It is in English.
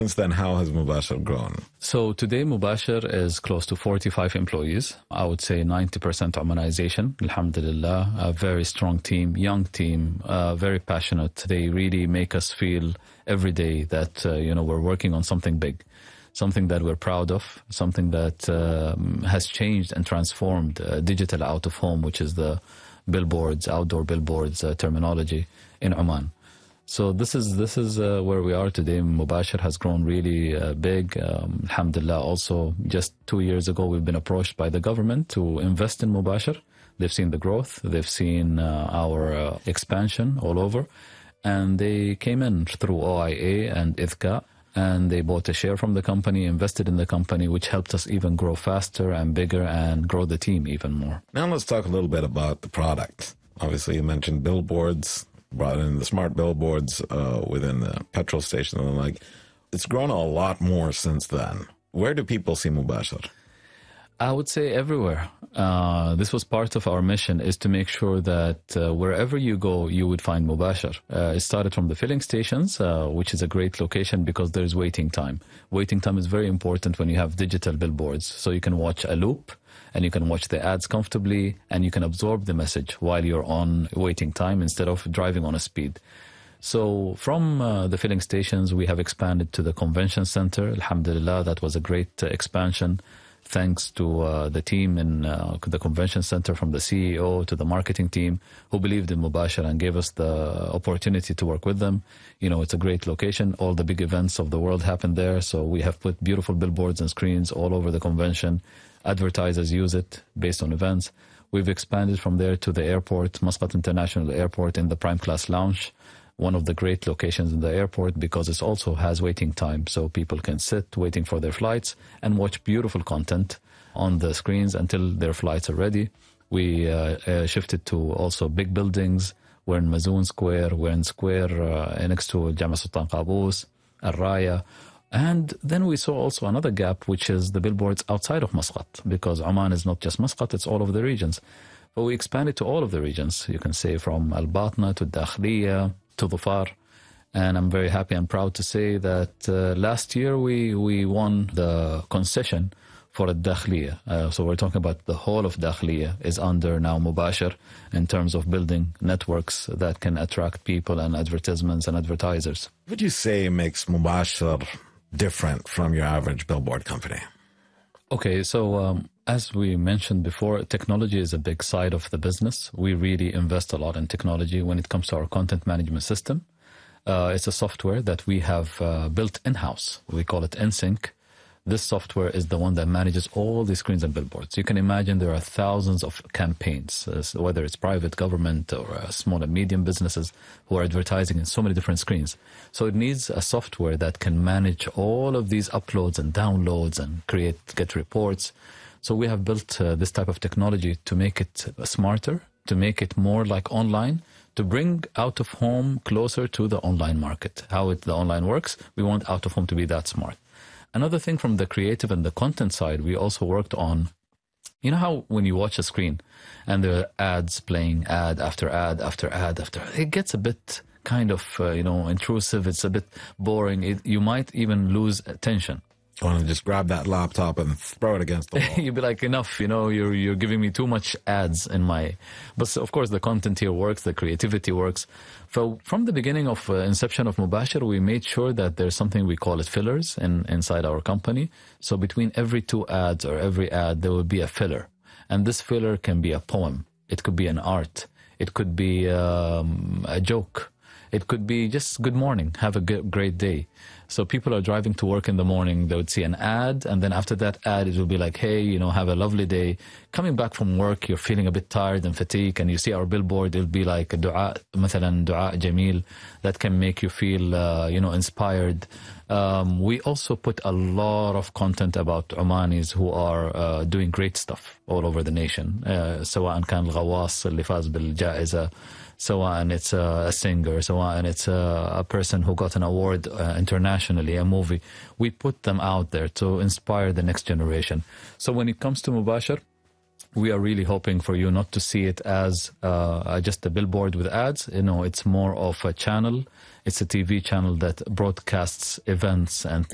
Since then, how has Mubashir grown? So today, Mubashir is close to 45 employees. I would say 90% Omanization. Alhamdulillah, a very strong team, young team, very passionate. They really make us feel every day that, we're working on something big, something that we're proud of, something that has changed and transformed digital out of home, which is the billboards, outdoor billboards terminology in Oman. So this is where we are today. Mubashir has grown really big. Alhamdulillah, also just 2 years ago, we've been approached by the government to invest in Mubashir. They've seen the growth. They've seen our expansion all over. And they came in through OIA and IDCA, and they bought a share from the company, invested in the company, which helped us even grow faster and bigger and grow the team even more. Now let's talk a little bit about the product. Obviously, you mentioned billboards, brought in the smart billboards within the petrol station and the like. It's grown a lot more since then. Where do people see Mubashir? I would say everywhere. This was part of our mission, is to make sure that wherever you go, you would find Mubashir. It started from the filling stations, which is a great location because there's waiting time. Waiting time is very important when you have digital billboards. So you can watch a loop and you can watch the ads comfortably and you can absorb the message while you're on waiting time instead of driving on a speed. So from the filling stations, we have expanded to the convention center. Alhamdulillah, that was a great expansion. Thanks to the team in the convention center, from the CEO to the marketing team, who believed in Mubashir and gave us the opportunity to work with them. It's a great location. All the big events of the world happen there. So we have put beautiful billboards and screens all over the convention. Advertisers use it based on events. We've expanded from there to the airport, Muscat International Airport, in the Prime Class Lounge, one of the great locations in the airport because it also has waiting time. So people can sit waiting for their flights and watch beautiful content on the screens until their flights are ready. We shifted to also big buildings. We're in Mazoon Square. We're in Square next to Jama Sultan Qaboos, Al Raya. And then we saw also another gap, which is the billboards outside of Muscat, because Oman is not just Muscat, it's all of the regions. But we expanded to all of the regions. You can say from Al Batna to Dakhliya to Dhufar. And I'm very happy and proud to say that last year we won the concession for Dakhliya. So we're talking about the whole of Dakhliya is under now Mubashir in terms of building networks that can attract people and advertisements and advertisers. What would you say makes Mubashir different from your average billboard company? Okay, so as we mentioned before, technology is a big side of the business. We really invest a lot in technology when it comes to our content management system. It's a software that we have built in-house. We call it NSYNC. This software is the one that manages all the screens and billboards. You can imagine there are thousands of campaigns, whether it's private, government, or small and medium businesses who are advertising in so many different screens. So it needs a software that can manage all of these uploads and downloads and get reports. So we have built this type of technology to make it smarter, to make it more like online, to bring out of home closer to the online market. How the online works, we want out of home to be that smart. Another thing from the creative and the content side, we also worked on, you know how when you watch a screen and there are ads playing ad after ad after ad after, it gets a bit kind of, intrusive. It's a bit boring. You might even lose attention. I want to just grab that laptop and throw it against the wall. You'd be like, enough, you're giving me too much ads in my... But of course, the content here works, the creativity works. So from the beginning of inception of Mubashir, we made sure that there's something we call it fillers inside our company. So between every 2 ads or every ad, there will be a filler. And this filler can be a poem. It could be an art. It could be a joke. It could be just good morning, have a great day. So people are driving to work in the morning, they would see an ad, and then after that ad, it will be like, hey, have a lovely day. Coming back from work, you're feeling a bit tired and fatigued, and you see our billboard, it'll be like a dua, مثلا dua jameel, that can make you feel, inspired. We also put a lot of content about Omanis who are doing great stuff all over the nation. سواء كان الغواص اللي فاز بالجائزة, سواء it's a singer, سواء it's a person who got an award internationally, a movie. We put them out there to inspire the next generation. So when it comes to Mubashir, we are really hoping for you not to see it as just a billboard with ads. It's more of a channel. It's a TV channel that broadcasts events and things